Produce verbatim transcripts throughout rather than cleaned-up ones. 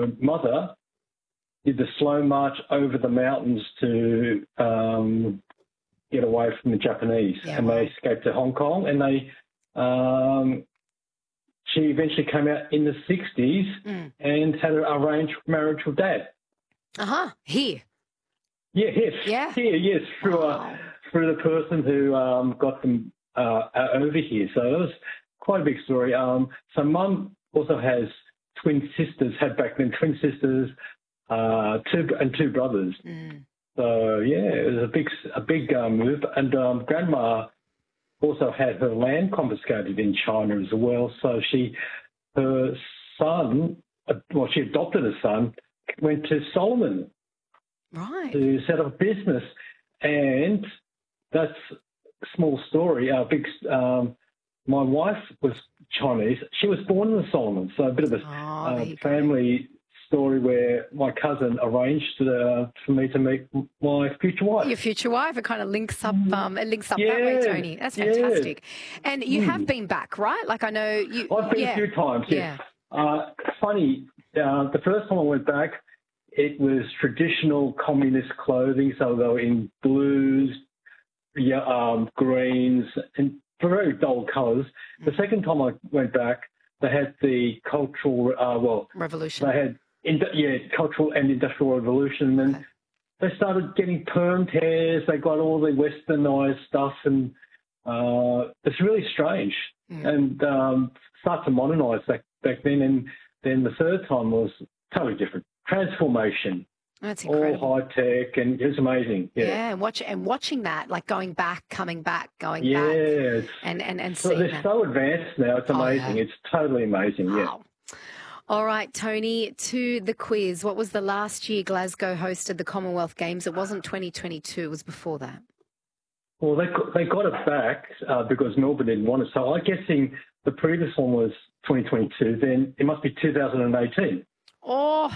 her mother did the slow march over the mountains to um, get away from the Japanese, Yeah, and wow. they escaped to Hong Kong. And they, um, she eventually came out in the sixties Mm. and had an arranged marriage with Dad. Uh-huh. Here. Yeah, yes, Yeah. here, yes, through Wow. uh, through the person who um, got them uh, over here. So it was quite a big story. Um, so Mum also has twin sisters, had back then twin sisters, uh, two and two brothers. Mm. So yeah, it was a big a big uh, move. And um, Grandma also had her land confiscated in China as well. So she, her son, uh, well, she adopted a son, went to Solomon Right. to set up a business, and that's a small story. Uh, big. Um, my wife was Chinese. She was born in the Solomons, so a bit of a Oh, there uh, you go. family story where my cousin arranged uh, for me to meet my future wife. Your future wife. It kind of links up. Um, it links up that way, Yeah, Tony. That's yeah. fantastic. And you Mm. have been back, right? Like I know you. I've been yeah. a few times. Yeah. Yes. Uh, funny. Uh, the first time I went back, it was traditional communist clothing, so they were in blues, yeah, um, greens, and very dull colours. The second time I went back, they had the cultural, uh, well, Revolution. they had, in, yeah, cultural and industrial revolution, and Okay. they started getting permed hairs. They got all the westernised stuff, and uh, it's really strange. Mm. And um, start to modernise back back then, and then the third time was totally different. Transformation, That's all incredible. high tech, and it was amazing. Yeah. Yeah, and watch and watching that, like going back, coming back, going yeah. back, It's, and and and so seeing they're that. so advanced now. It's Oh, amazing. yeah. It's totally amazing. Yeah. Wow. All right, Tony, to the quiz. What was the last year Glasgow hosted the Commonwealth Games? It wasn't twenty twenty-two. It was before that. Well, they got- they got it back uh, because Melbourne didn't want it. So I'm guessing the previous one was twenty twenty-two. Then it must be two thousand eighteen. Oh,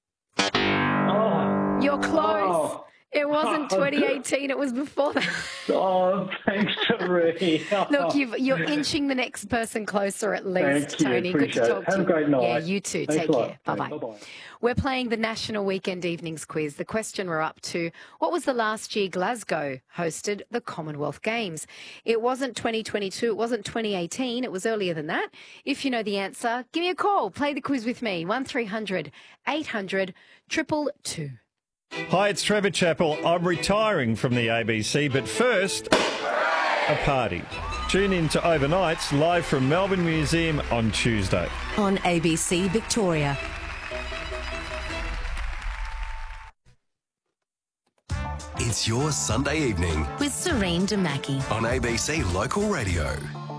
Oh, you're close. oh, It wasn't twenty eighteen. It was before that. oh thanks, Terry. Look, you've, you're inching the next person closer at least, Thank you. Tony. Good to Appreciate it. talk Have to a you. great night. Yeah, you too. Thanks Take a lot. care. Bye-bye. Bye-bye. We're playing the National Weekend Evenings Quiz. The question we're up to, what was the last year Glasgow hosted the Commonwealth Games? It wasn't twenty twenty-two, it wasn't twenty eighteen, it was earlier than that. If you know the answer, give me a call. Play the quiz with me, one three hundred eight hundred two two two. Hi, it's Trevor Chappell. I'm retiring from the A B C, but first, a party. Tune in to Overnights live from Melbourne Museum on Tuesday. On A B C Victoria. It's your Sunday evening With Serene Demaki. on A B C Local Radio.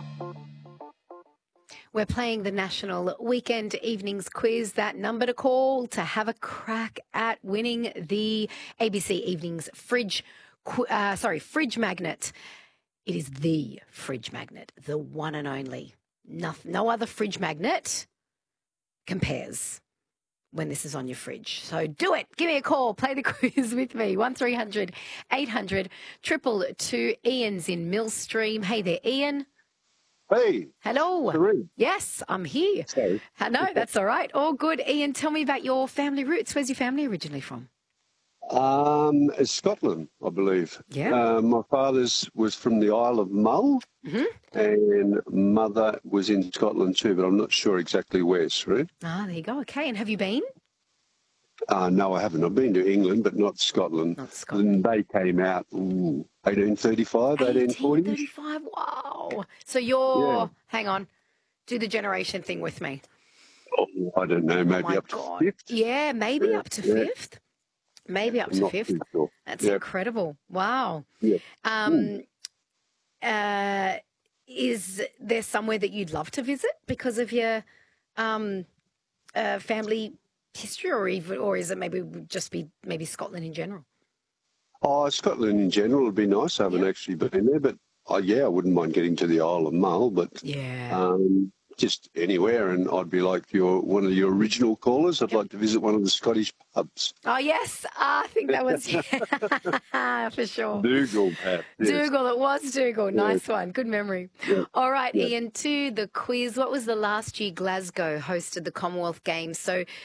We're playing the National Weekend Evenings Quiz. That number to call to have a crack at winning the A B C Evenings fridge, qu- uh, sorry, fridge magnet. It is the fridge magnet, the one and only. No, no other fridge magnet compares when this is on your fridge. So do it. Give me a call. Play the quiz with me. one three hundred eight hundred two two two. Ian's in Millstream. Hey there, Ian. Hey, Hello. Serene. Yes, I'm here. Sorry. Uh, No, that's all right. All good. Ian, tell me about your family roots. Where's your family originally from? Um, it's Scotland, I believe. Yeah. Uh, my father's was from the Isle of Mull, Mhm. and mother was in Scotland too, but I'm not sure exactly where, Serene. Ah, there you go. Okay. And have you been? Uh, no, I haven't. I've been to England, but not Scotland. Not Scotland. And they came out ooh, eighteen thirty-five, eighteen forty. eighteen thirty-five. Wow. So you're, Yeah. hang on, do the generation thing with me. Oh, I don't know, Oh maybe my up to God. fifth. Yeah, maybe Yeah, up to yeah. fifth. Maybe up I'm to not fifth. too sure. That's Yeah. incredible. Wow. Yeah. Um, uh, is there somewhere that you'd love to visit because of your um, uh, family history, or even, or is it maybe would just be maybe Scotland in general? Oh, Scotland in general would be nice. I haven't Yeah. actually been there, but oh, yeah, I wouldn't mind getting to the Isle of Mull, but Yeah. um, just anywhere. And I'd be like your one of your original callers. I'd Yep. like to visit one of the Scottish pubs. Oh yes, ah, I think that was yeah, for sure. Dougal, perhaps. Yes. Dougal, it was Dougal. Nice one. Good memory. Yeah. All right, Yeah. Ian, to the quiz. What was the last year Glasgow hosted the Commonwealth Games? So